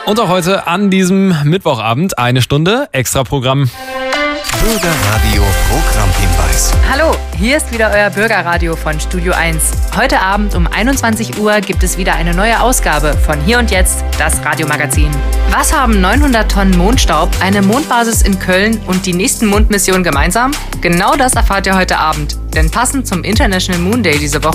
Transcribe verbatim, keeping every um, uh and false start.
Und auch heute an diesem Mittwochabend eine Stunde Extraprogramm. Bürgerradio Programmhinweis. Hallo, hier ist wieder euer Bürgerradio von Studio eins. Heute Abend um einundzwanzig Uhr gibt es wieder eine neue Ausgabe von Hier und Jetzt, das Radiomagazin. Was haben neunhundert Tonnen Mondstaub, eine Mondbasis in Köln und die nächsten Mondmissionen gemeinsam? Genau das erfahrt ihr heute Abend. Denn passend zum International Moon Day diese Woche